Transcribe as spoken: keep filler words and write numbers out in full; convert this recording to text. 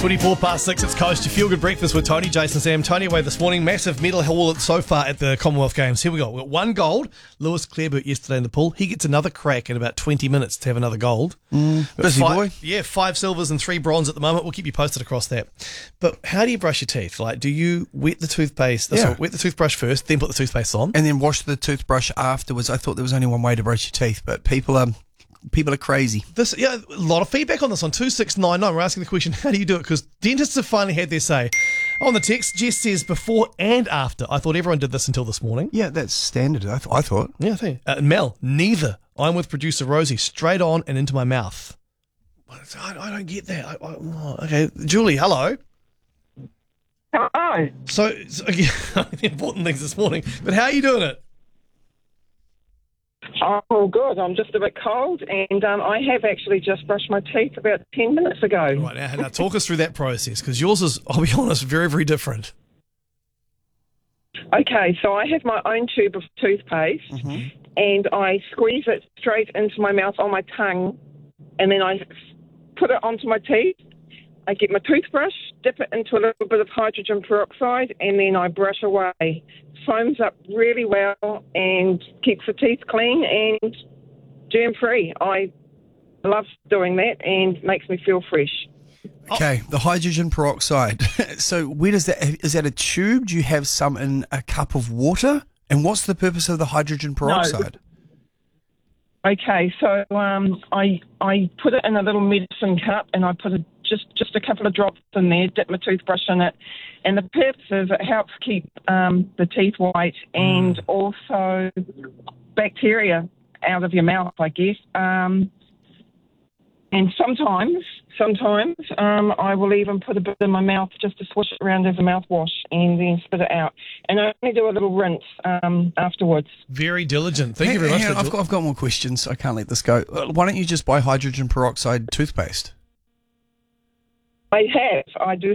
twenty-four past six, it's Coast. Your feel good breakfast with Tony, Jason, Sam. Tony away this morning. Massive medal haul so far at the Commonwealth Games. Here we go. We've got one gold. Lewis Clareburt yesterday in the pool. He gets another crack in about twenty minutes to have another gold. Mm, busy five, boy. Yeah, five silvers and three bronze at the moment. We'll keep you posted across that. But how do you brush your teeth? Like, do you wet the toothpaste? Yeah. Sorry, wet the toothbrush first, then put the toothpaste on? And then wash the toothbrush afterwards. I thought there was only one way to brush your teeth, but people are people are crazy. This, yeah, a lot of feedback on this on two six nine nine. We're asking the question, how do you do it? Because dentists have finally had their say. On the text, Jess says before and after. I thought everyone did this until this morning. Yeah, that's standard, I, th- I thought. Yeah, I think. Uh, Mel, neither. I'm with producer Rosie. Straight on and into my mouth. I, I don't get that. I, I, oh, okay, Julie, hello. Hello. So, so the important things this morning. But how are you doing it? Oh, good. I'm just a bit cold, and um, I have actually just brushed my teeth about ten minutes ago. Right, now, now talk us through that process, because yours is, I'll be honest, very, very different. Okay, so I have my own tube of toothpaste, Mm-hmm. and I squeeze it straight into my mouth on my tongue, and then I put it onto my teeth. I get my toothbrush, dip it into a little bit of hydrogen peroxide, and then I brush away. Foams up really well and keeps the teeth clean and germ-free. I love doing that and makes me feel fresh. Okay, the hydrogen peroxide. So where does that, is that a tube? Do you have some in a cup of water? And what's the purpose of the hydrogen peroxide? No. Okay, so um, I I put it in a little medicine cup and I put a, just, just a couple of drops in there, dip my toothbrush in it. And the purpose is it helps keep um, the teeth white and also bacteria out of your mouth, I guess. Um, and sometimes, sometimes um, I will even put a bit in my mouth just to swish it around as a mouthwash and then spit it out. And I only do a little rinse um, afterwards. Very diligent. Thank Hey, you very much. hey, for I've, got, I've got more questions. I can't let this go. Uh, Why don't you just buy hydrogen peroxide toothpaste? I have. I do